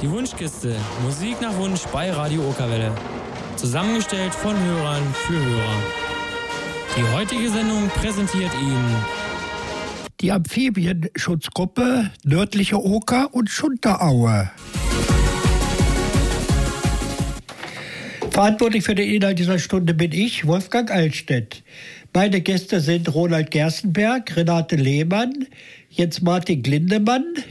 Die Wunschkiste. Musik nach Wunsch bei Radio Okerwelle. Zusammengestellt von Hörern für Hörer. Die heutige Sendung präsentiert Ihnen die Amphibienschutzgruppe Nördliche Oker und Schunteraue. Verantwortlich für den Inhalt dieser Stunde bin ich, Wolfgang Altstedt. Meine Gäste sind Ronald Gerstenberg, Renate Lehmann, Jens-Martin Glindemann,